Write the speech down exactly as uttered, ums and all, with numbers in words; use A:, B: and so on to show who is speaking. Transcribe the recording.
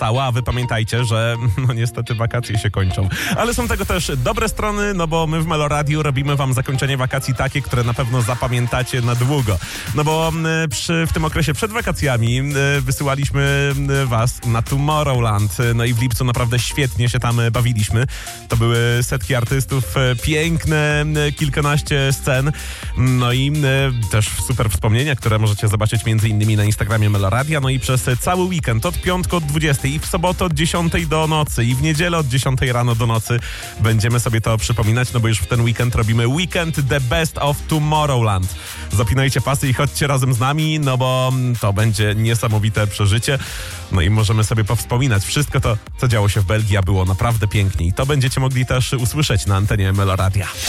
A: została, a wy pamiętajcie, że no niestety wakacje się kończą. Ale są tego też dobre strony, no bo my w Meloradiu robimy wam zakończenie wakacji takie, które na pewno zapamiętacie na długo. No bo przy, w tym okresie przed wakacjami wysyłaliśmy was na Tomorrowland. No i w lipcu naprawdę świetnie się tam bawiliśmy. To były setki artystów, piękne kilkanaście scen. No i też super wspomnienia, które możecie zobaczyć między innymi na Instagramie Meloradia. No i przez cały weekend od piątku od dwudziestej i w sobotę od dziesiątej do nocy i w niedzielę od dziesiątej rano do nocy będziemy sobie to przypominać, no bo już w ten weekend robimy Weekend The Best of Tomorrowland. Zapinajcie pasy i chodźcie razem z nami, no bo to będzie niesamowite przeżycie. No i możemy sobie powspominać wszystko to, co działo się w Belgii, a było naprawdę pięknie. I to będziecie mogli też usłyszeć na antenie Meloradia.